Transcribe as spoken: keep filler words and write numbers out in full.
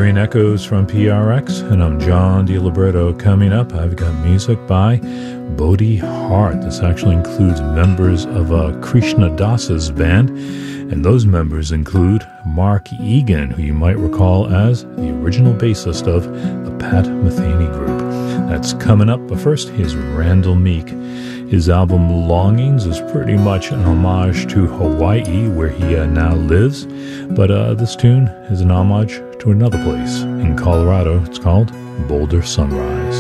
hearing Echoes from P R X, and I'm John DiLibretto. Coming up, I've got music by Bodhi Hart. This actually includes members of uh, Krishna Das's band, and those members include Mark Egan, who you might recall as the original bassist of the Pat Metheny Group. That's coming up, but first, here's Randall Meek. His album Longings is pretty much an homage to Hawaii, where he uh, now lives, but uh, this tune is an homage to another place in Colorado. It's called Boulder Sunrise.